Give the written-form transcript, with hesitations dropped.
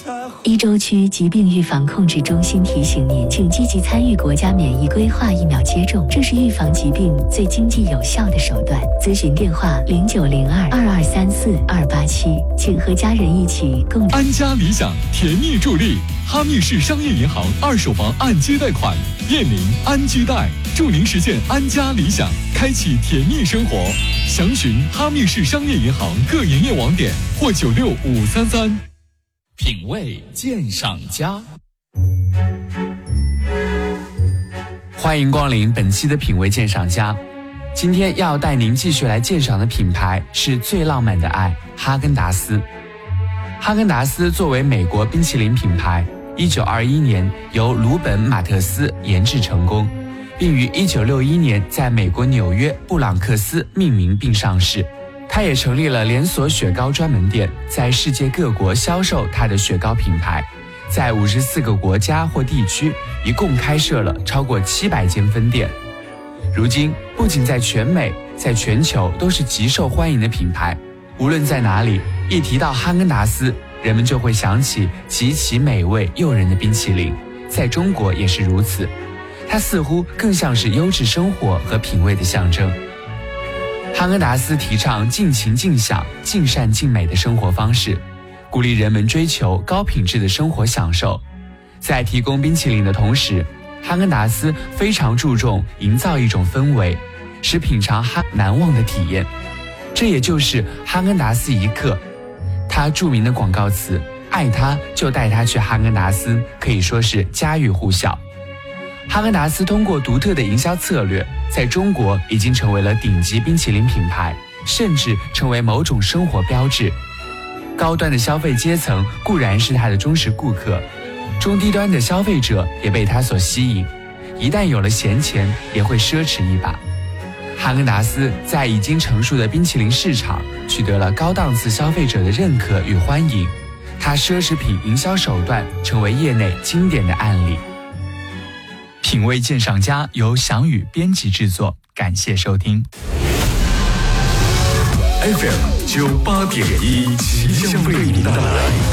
一州区疾病预防控制中心提醒您，请积极参与国家免疫规划疫苗接种，这是预防疾病最经济有效的手段。咨询电话0902-2234-287，请和家人一起共安家理想甜蜜助力，哈密市商业银行二手房按揭贷款，燕林安居贷，祝您实现安家理想，开启甜蜜生活。详询哈密市商业银行各营业网点或96533。 品味鉴赏家，欢迎光临本期的品味鉴赏家。今天要带您继续来鉴赏的品牌是最浪漫的爱——哈根达斯。哈根达斯作为美国冰淇淋品牌，1921年由鲁本·马特斯研制成功，并于1961年在美国纽约布朗克斯命名并上市。它也成立了连锁雪糕专门店，在世界各国销售它的雪糕品牌，在54个国家或地区一共开设了超过700间分店。如今不仅在全美，在全球都是极受欢迎的品牌。无论在哪里，一提到哈根达斯，人们就会想起极其美味诱人的冰淇淋。在中国也是如此，它似乎更像是优质生活和品味的象征。哈根达斯提倡尽情尽享、尽善尽美的生活方式，鼓励人们追求高品质的生活享受。在提供冰淇淋的同时，哈根达斯非常注重营造一种氛围，使品尝难忘的体验。这也就是哈根达斯一刻。它著名的广告词“爱它就带它去哈根达斯”可以说是家喻户晓。哈根达斯通过独特的营销策略，在中国已经成为了顶级冰淇淋品牌，甚至成为某种生活标志。高端的消费阶层固然是它的忠实顾客，中低端的消费者也被它所吸引，一旦有了闲钱，也会奢侈一把。哈根达斯在已经成熟的冰淇淋市场取得了高档次消费者的认可与欢迎，它奢侈品营销手段成为业内经典的案例。 品味鉴赏家由翔宇编辑制作，感谢收听。 FM 98.1，即将为您带来